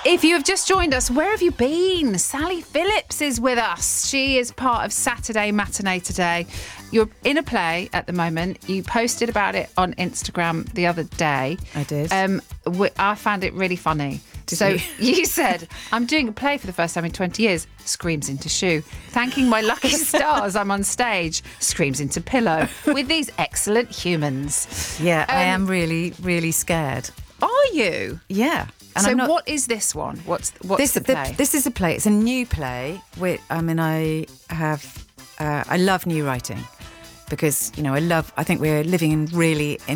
If you have just joined us, where have you been? Sally Phillips is with us. She is part of Saturday Matinee Today. You're in a play at the moment. You posted about it on Instagram the other day. I did. I found it really funny. You said, I'm doing a play for the first time in 20 years. Screams into shoe. Thanking my lucky stars, I'm on stage. Screams into pillow. With these excellent humans. Yeah, I am really, really scared. Are you? Yeah. And so what is this one? What's the play? This is a play. It's a new play. I love new writing because, I think we're living in really